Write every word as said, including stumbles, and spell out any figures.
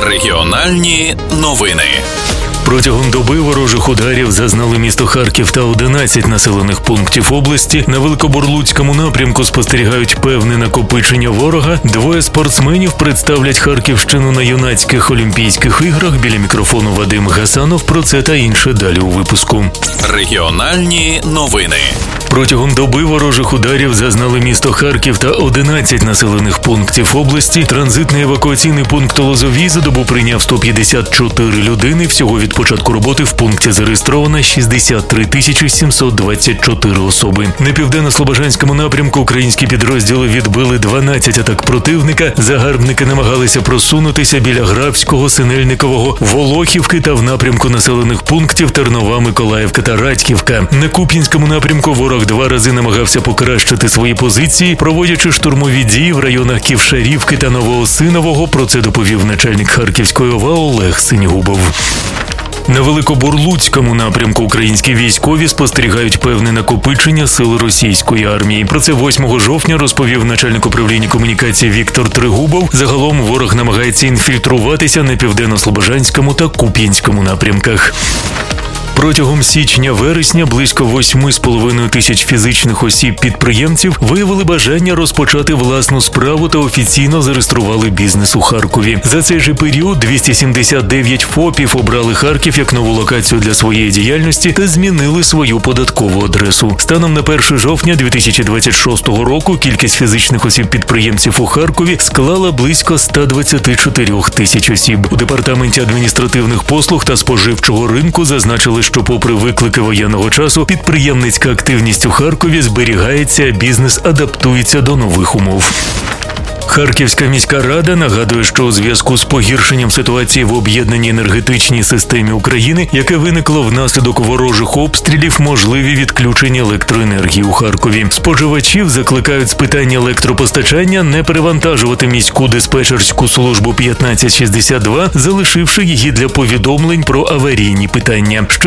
Регіональні новини. Протягом доби ворожих ударів зазнали місто Харків та одинадцять населених пунктів області. На Великобурлуцькому напрямку спостерігають певне накопичення ворога. Двоє спортсменів представлять Харківщину на юнацьких Олімпійських іграх. Біля мікрофону Вадим Гасанов. Про це та інше далі у випуску. Регіональні новини. Протягом доби ворожих ударів зазнали місто Харків та одинадцять населених пунктів області. Транзитний евакуаційний пункт Лозовій за добу прийняв сто п'ятдесят чотири людини. Всього від початку роботи в пункті зареєстровано шістдесят три тисячі сімсот двадцять чотири особи. На південно-слобожанському напрямку українські підрозділи відбили дванадцять атак противника. Загарбники намагалися просунутися біля Грабського, Синельникового, Волохівки та в напрямку населених пунктів Тернова, Миколаївка та Радьківка. На Куп'янському напрямку ворог два рази намагався покращити свої позиції, проводячи штурмові дії в районах Ківшарівки та Новоосинового. Про це доповів начальник Харківської ОВА Олег Синігубов. На Великобурлуцькому напрямку українські військові спостерігають певне накопичення сил російської армії. Про це восьмого жовтня розповів начальник управління комунікації Віктор Тригубов. Загалом ворог намагається інфільтруватися на Південно-Слобожанському та Куп'янському напрямках. Протягом січня-вересня близько восьми з половиною тисяч фізичних осіб-підприємців виявили бажання розпочати власну справу та офіційно зареєстрували бізнес у Харкові. За цей же період двісті сімдесят дев'ять ФОПів обрали Харків як нову локацію для своєї діяльності та змінили свою податкову адресу. Станом на перше жовтня дві тисячі двадцять шостого року кількість фізичних осіб-підприємців у Харкові склала близько ста двадцяти чотирьох тисяч осіб. У департаменті адміністративних послуг та споживчого ринку зазначили, що попри виклики воєнного часу, підприємницька активність у Харкові зберігається, а бізнес адаптується до нових умов. Харківська міська рада нагадує, що у зв'язку з погіршенням ситуації в об'єднаній енергетичній системі України, яке виникло внаслідок ворожих обстрілів, можливі відключення електроенергії у Харкові. Споживачів закликають з питання електропостачання не перевантажувати міську диспетчерську службу п'ятнадцять шістдесят два, залишивши її для повідомлень про аварійні питання.